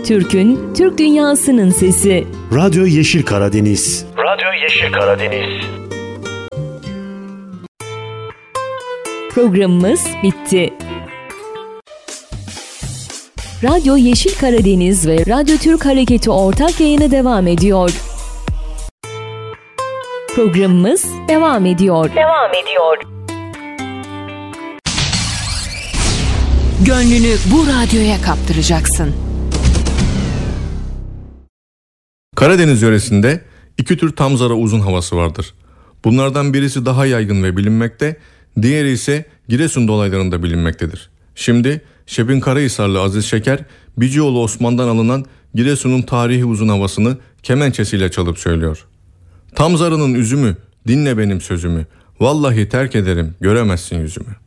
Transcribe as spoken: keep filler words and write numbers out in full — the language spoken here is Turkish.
Türk'ün, Türk dünyasının sesi. Radyo Yeşil Karadeniz. Radyo Yeşil Karadeniz. Programımız bitti. Radyo Yeşil Karadeniz ve Radyo Türk Hareketi ortak yayını devam ediyor. Programımız devam ediyor. Devam ediyor. Gönlünü bu radyoya kaptıracaksın. Karadeniz yöresinde iki tür tamzara uzun havası vardır. Bunlardan birisi daha yaygın ve bilinmekte, diğeri ise Giresun dolaylarında bilinmektedir. Şimdi Şebin Karahisarlı Aziz Şeker, Bicioğlu Osman'dan alınan Giresun'un tarihi uzun havasını kemençesiyle çalıp söylüyor. Tamzarının üzümü, dinle benim sözümü, vallahi terk ederim, göremezsin yüzümü.